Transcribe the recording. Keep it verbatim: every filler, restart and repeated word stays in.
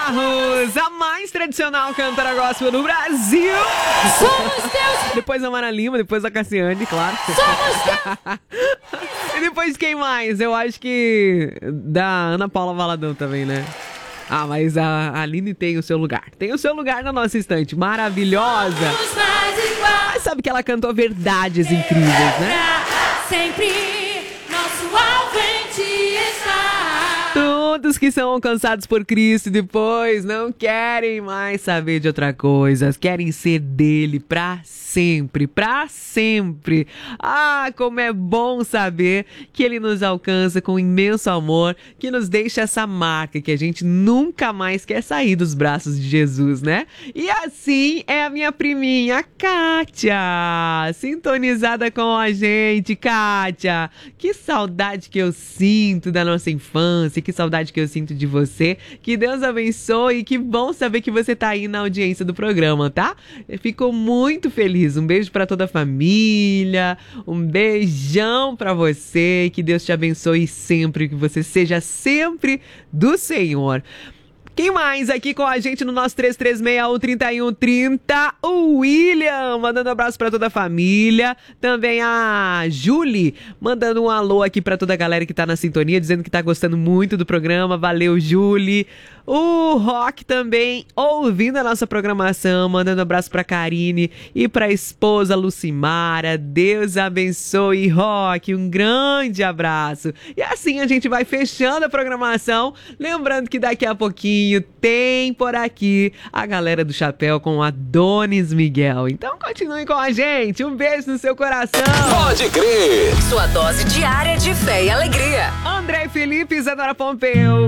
Barros, a mais tradicional cantora gospel do Brasil. Somos teus. Depois a Mara Lima, depois a Cassiane, claro. Somos teus. E depois quem mais? Eu acho que da Ana Paula Valadão também, né? Ah, mas a Aline tem o seu lugar. Tem o seu lugar na nossa estante. Maravilhosa. Somos mais igual. Mas sabe que ela cantou verdades incríveis, né? Sempre nosso alvo em ti está. Todos que são alcançados por Cristo depois não querem mais saber de outra coisa, querem ser dele pra sempre, pra sempre. Ah, como é bom saber que ele nos alcança com imenso amor, que nos deixa essa marca, que a gente nunca mais quer sair dos braços de Jesus, né? E assim é a minha priminha, Kátia, sintonizada com a gente. Kátia, que saudade que eu sinto da nossa infância, que saudade que eu sinto de você. Que Deus abençoe e que bom saber que você tá aí na audiência do programa, tá? Eu fico muito feliz. Um beijo pra toda a família, um beijão pra você, que Deus te abençoe sempre, que você seja sempre do Senhor. Quem mais aqui com a gente no nosso três três seis um, três um três zero? O William, mandando um abraço pra toda a família. Também a Julie, mandando um alô aqui pra toda a galera que tá na sintonia, dizendo que tá gostando muito do programa. Valeu, Julie. O Rock também ouvindo a nossa programação, mandando um abraço pra Karine e pra esposa Lucimara. Deus abençoe, Rock. Um grande abraço. E assim a gente vai fechando a programação. Lembrando que daqui a pouquinho tem por aqui a galera do Chapéu com Adonis Miguel. Então continue com a gente. Um beijo no seu coração. Pode crer. Sua dose diária de fé e alegria. André Felipe, Isadora Pompeu.